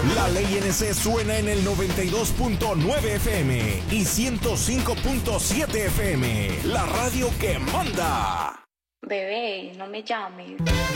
La Ley NC suena en el 92.9 FM y 105.7 FM. La radio que manda. Bebé, no me llames.